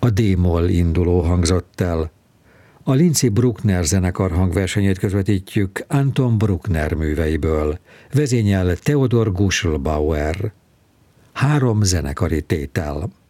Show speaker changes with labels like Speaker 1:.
Speaker 1: A D-moll induló hangzott el. A Lindsay Bruckner zenekar hangversenyét közvetítjük Anton Bruckner műveiből. Vezényel Theodor Guschelbauer. 3 zenekari tétel.